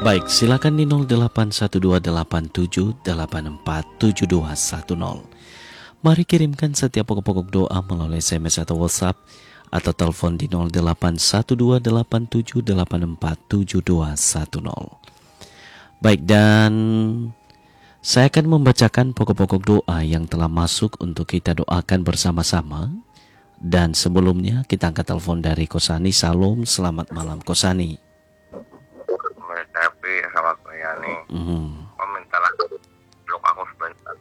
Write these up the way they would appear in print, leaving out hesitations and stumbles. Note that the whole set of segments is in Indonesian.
Baik, silakan di 081287847210. Mari kirimkan setiap pokok-pokok doa melalui SMS atau WhatsApp atau telepon di 081287847210. Baik, dan saya akan membacakan pokok-pokok doa yang telah masuk untuk kita doakan bersama-sama. Dan sebelumnya kita angkat telepon dari Kosani. Salam, selamat malam Kosani. Tapi sama Koyani meminta lagi peluk aku sebentar.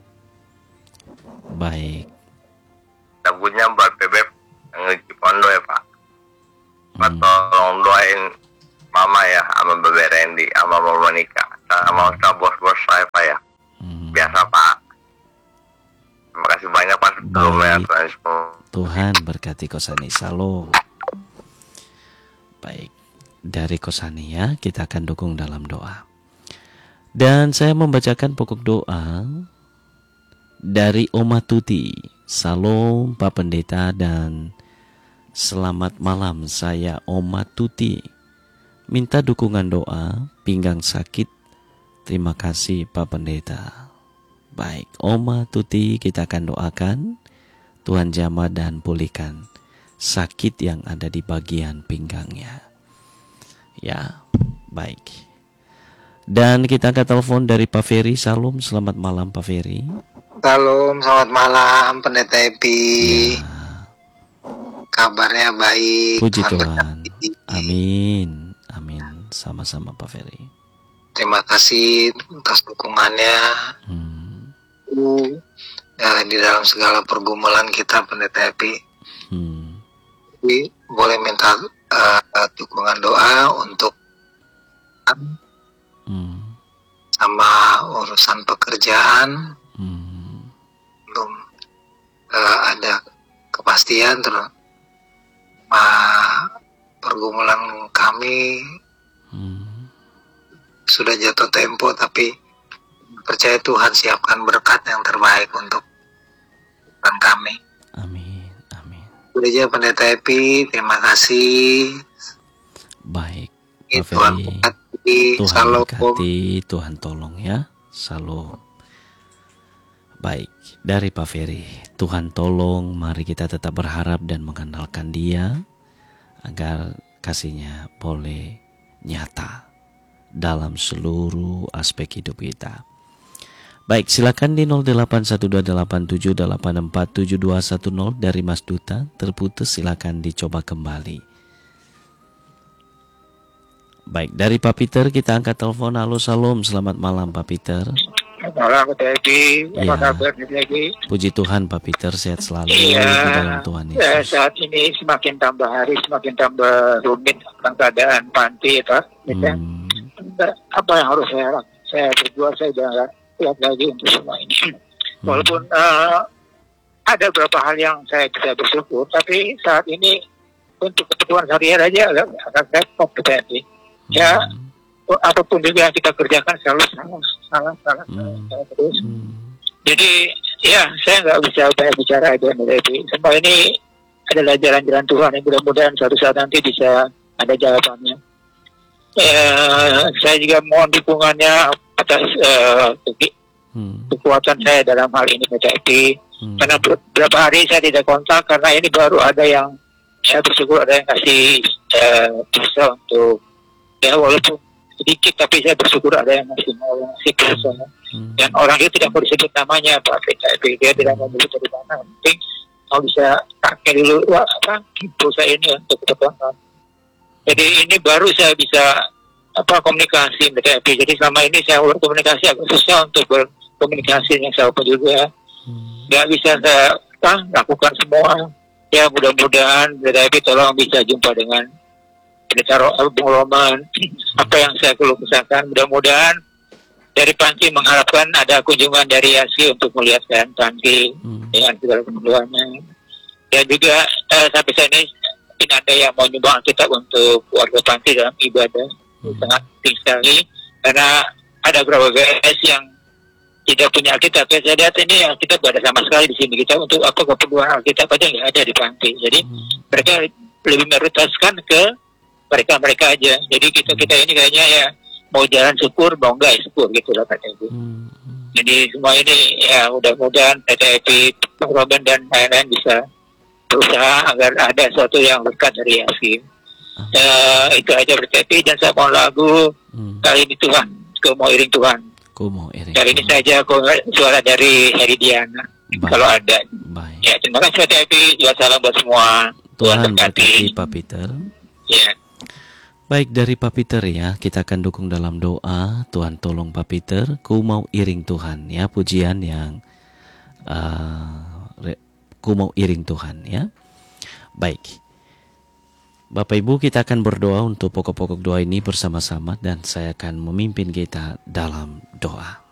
Baik. Lagunya buat bebek ngisi Pondo ya Pak. Pak tolong doain Mama ya, sama Bebe Randy, sama Mama Monica, sama Ustaz bos-bos saya Pak ya. Biasa Pak. Terima kasih banyak Pak sebelumnya. Tuhan berkati Kosani. Salam. Baik, dari Kosani ya, kita akan dukung dalam doa. Dan saya membacakan pokok doa dari Oma Tuti. Salam Pak Pendeta dan selamat malam, saya Oma Tuti. Minta dukungan doa, pinggang sakit. Terima kasih Pak Pendeta. Baik, Oma Tuti, kita akan doakan Tuhan jamah dan pulihkan sakit yang ada di bagian pinggangnya. Ya, baik. Dan kita angkat telepon dari Pak Ferry. Salam, selamat malam Pak Ferry. Salam, selamat malam Pendeta Epi. Ya. Kabarnya baik. Puji Tuhan. Amin. Amin. Sama-sama Pak Ferry. Terima kasih atas dukungannya. Di dalam segala pergumulan kita Pendeta Epi. Boleh minta dukungan doa untuk sama urusan pekerjaan. Belum ada kepastian terus pergumulan kami sudah jatuh tempo, tapi percaya Tuhan siapkan berkat yang terbaik untuk kami. Amin, amin. Gereja Pendeta Epi, terima kasih. Baik, Pak Tuhan Ferry. berkati. Tuhan berkati, Tuhan tolong ya. Salam. Baik, dari Pak Ferry. Tuhan tolong, mari kita tetap berharap dan mengandalkan Dia agar kasih-Nya boleh nyata dalam seluruh aspek hidup kita. Baik, silakan di 081287847210 dari Mas Duta. Terputus, silakan dicoba kembali. Baik, dari Pak Peter kita angkat telepon. Halo, salam, selamat malam Pak Peter. Selamat malam Pak Edi. Apa kabar Edi? Puji Tuhan Pak Peter, sehat selalu di dalam Tuhan Yesus. Saat ini semakin tambah hari semakin tambah rumit tentang keadaan panti Pak. Apa yang harus saya berbuat, saya jangan lihat lagi untuk semua ini. Walaupun ada beberapa hal yang saya bisa bersyukur, tapi saat ini untuk kebutuhan sehari-hari aja agak repot Edi. Ya, apapun juga yang kita kerjakan selalu salah terus. Jadi ya saya nggak bisa banyak bicara aja Edi. Semua ini adalah jalan-jalan Tuhan yang mudah-mudahan suatu saat nanti bisa ada jawabannya. Saya juga mohon dukungannya atas kekuatan saya dalam hal ini Edi. Karena beberapa hari saya tidak kontak karena ini baru ada yang saya bersyukur ada yang kasih bisa untuk ya walaupun sedikit tapi saya bersyukur ada yang masih mau ngasih ke saya. Dan orang itu tidak mau disebut namanya Pak PKP, dia tidak mau disebut dari mana. Penting mau bisa pakai dulu pulsa ini untuk kedepan. Jadi ini baru saya bisa komunikasi PKP. Jadi selama ini saya berkomunikasi agak susah untuk berkomunikasi dengan siapapun juga. Nggak bisa saya lakukan semua. Ya mudah-mudahan PKP tolong bisa jumpa dengan Pendeta Bung Roman, apa yang saya perlu kesahkan, mudah-mudahan dari Panti mengharapkan ada kunjungan dari Yasi untuk melihat Panti dengan segala keperluannya. Dan juga sampai saat ini tidak ada yang mau nyumbang Alkitab untuk keluarga Panti dalam ibadah. Sangat penting sekali, karena ada beberapa guys yang tidak punya Alkitab. Saya lihat ini Alkitab tidak ada sama sekali di sini. Kita untuk apa keperluan Alkitab aja nggak ada di Panti. Jadi mereka lebih prioritaskan ke mereka aja. Jadi kita ini kayaknya ya mau jalan syukur, mau enggak ya syukur gitu lah Kak Cepi. Jadi semua ini ya mudah-mudahan PTFI, Bang Robin dan lain-lain bisa berusaha agar ada sesuatu yang berkat dari Yasin. Itu aja PTFI, dan saya mau lagu kali ini Tuhan, Ku Mau Iring Tuhan. Ku Mau Iring Kali ini Tuhan. saja suara dari Heridiana kalau ada. Baik. Ya, terima kasih PTFI, juga salam buat semua. Tuhan berkati Pak Peter. Ya. Baik, dari Pak Peter ya, kita akan dukung dalam doa. Tuhan tolong Pak Peter, ku mau iring Tuhan ya, pujian yang ku mau iring Tuhan ya. Baik, Bapak Ibu, kita akan berdoa untuk pokok-pokok doa ini bersama-sama, dan saya akan memimpin kita dalam doa.